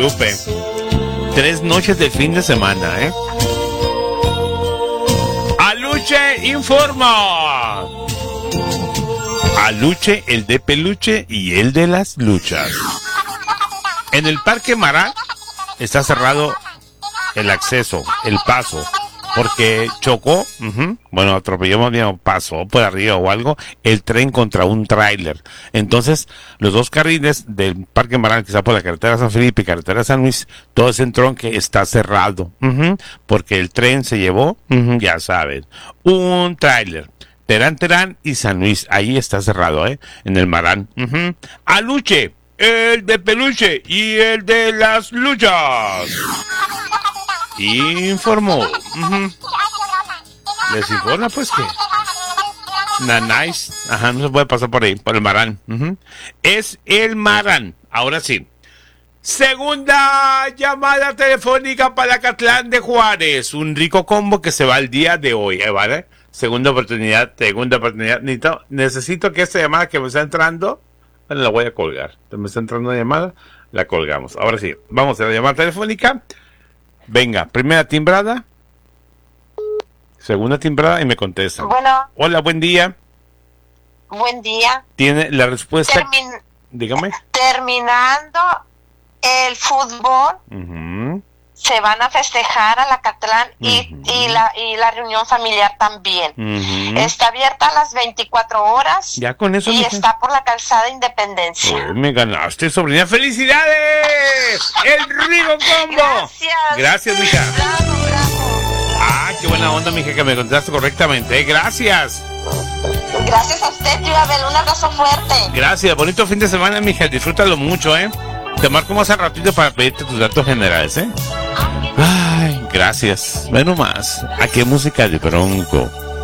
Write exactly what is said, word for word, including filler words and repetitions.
Lupe. Tres noches de fin de semana, ¿eh? Aluche informa. Aluche, el de peluche y el de las luchas. En el Parque Marán está cerrado el acceso, el paso, porque chocó, uh-huh, bueno, atropelló, digamos, pasó por arriba o algo, el tren contra un tráiler. Entonces, los dos carriles del Parque Marán, que está por la carretera San Felipe y carretera San Luis, todo ese tronque está cerrado, uh-huh, porque el tren se llevó, uh-huh, ya saben, un tráiler. Terán, Terán y San Luis, ahí está cerrado, ¿eh? En el Marán. Uh-huh. Aluche, el de peluche y el de las luchas. Informó. Uh-huh. Les informa, pues, que Nanais, ajá, no se puede pasar por ahí, por el Marán. Uh-huh. Es el Marán. Ahora sí. Segunda llamada telefónica para Acatlán de Juárez. Un rico combo que se va el día de hoy, ¿eh? ¿Vale? Segunda oportunidad, segunda oportunidad. Necesito, necesito que esta llamada que me está entrando, bueno, la voy a colgar. Me está entrando una llamada, la colgamos. Ahora sí, vamos a la llamada telefónica. Venga, primera timbrada. Segunda timbrada y me contestan. Bueno. Hola, buen día. Buen día. Tiene la respuesta. Termin- Dígame. Terminando el fútbol, Uh-huh. se van a festejar al Acatlán y, Uh-huh. y, la, y la reunión familiar también. Uh-huh. Está abierta a las veinticuatro horas. Ya con eso. Y me... está por la calzada Independencia. Oh, me ganaste, sobrina. ¡Felicidades! ¡El Rigo Combo! Gracias. Gracias, mija. Bravo, bravo. Ah, qué buena onda, mija, que me contestaste correctamente. ¿eh? Gracias. Gracias a usted, tío Abel. Un abrazo fuerte. Gracias. Bonito fin de semana, mija. Disfrútalo mucho, ¿eh? Te marco más al ratito para pedirte tus datos generales, ¿eh? Ay, gracias. Bueno más. ¿A qué música de Bronco?